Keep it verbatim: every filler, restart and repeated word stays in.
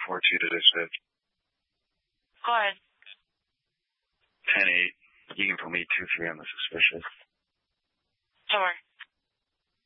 four two to dispatch. Go ahead. ten eight. You can put me two three on the suspicious. Sure.